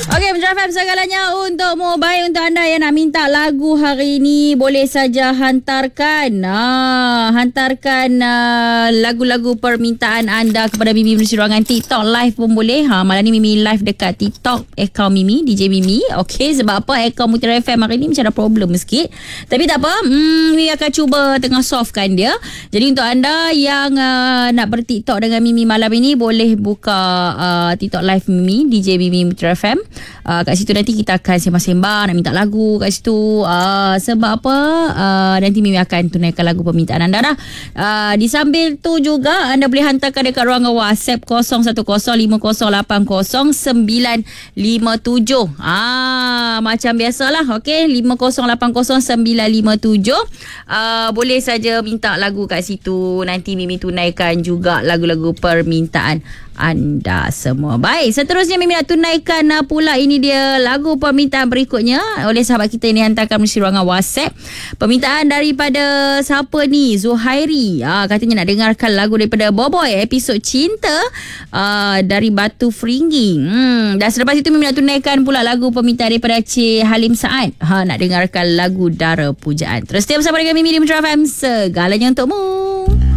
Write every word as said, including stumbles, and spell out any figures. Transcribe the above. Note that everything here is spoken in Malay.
Okey, Metro F M segalanya untukmu. Baik, untuk anda yang nak minta lagu hari ini, boleh saja hantarkan ah, hantarkan ah, lagu-lagu permintaan anda kepada Mimi Menerusi Ruangan. TikTok live pun boleh. Ha, malam ni Mimi live dekat TikTok akaun Mimi, D J Mimi. Okey, sebab apa akaun Mutiara F M hari ni macam ada problem sikit. Tapi tak apa, hmm, Mimi akan cuba tengah solvekan dia. Jadi untuk anda yang uh, nak ber-TikTok dengan Mimi malam ini, boleh buka uh, TikTok live Mimi, D J Mimi Mutiara F M. Uh, kat situ nanti kita akan sembang-sembang, nak minta lagu kat situ. Uh, sebab apa? Uh, nanti Mimi akan tunaikan lagu permintaan anda dah. Uh, di sambil tu juga, anda boleh hantarkan dekat ruangan WhatsApp kosong satu kosong lima kosong lapan kosong sembilan lima tujuh. Ah, macam biasalah, okey, lima kosong lapan kosong sembilan lima tujuh. Uh, boleh saja minta lagu kat situ. Nanti Mimi tunaikan juga lagu-lagu permintaan anda semua. Baik, seterusnya Mimi nak tunaikan uh, pula, ini dia lagu permintaan berikutnya oleh sahabat kita ini, hantarkan melalui ruangan WhatsApp. Permintaan daripada siapa ni? Zuhairi. Ah, katanya nak dengarkan lagu daripada Boboy, episod cinta uh, dari Batu Feringgi. Hmm, dan selepas itu Mimi nak tunaikan pula lagu permintaan daripada Cik Halim Saad. Ha, nak dengarkan lagu Dara Pujaan. Terus setia bersama dengan Mimi di Metro F M, segalanya untukmu.